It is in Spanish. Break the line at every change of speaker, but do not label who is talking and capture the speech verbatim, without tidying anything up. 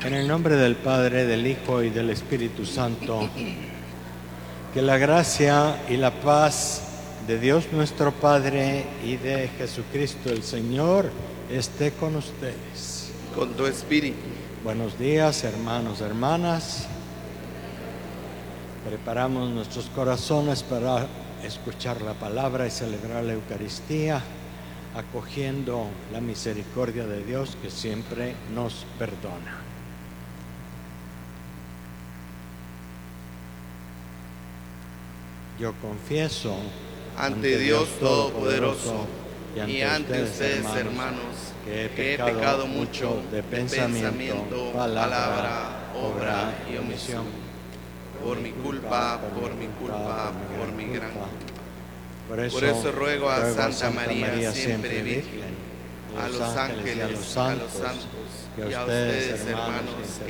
En el nombre del Padre, del Hijo y del Espíritu Santo, que la gracia y la paz de Dios nuestro Padre y de Jesucristo el Señor esté con ustedes.
Con tu espíritu.
Buenos días, hermanos, hermanas. Preparamos nuestros corazones para escuchar la palabra y celebrar la Eucaristía, acogiendo la misericordia de Dios que siempre nos perdona. Yo confieso
ante Dios Todopoderoso y ante ustedes, hermanos, que he pecado mucho de pensamiento, palabra, obra y omisión. Por mi culpa, por mi culpa, por mi gran culpa.
Por eso,
Por eso ruego a
ruego
Santa María, siempre Virgen,
a
a
los
los
ángeles y a los
ángeles, a los
santos,
santos
que
y a
ustedes,
ustedes,
hermanos,
hermanos, que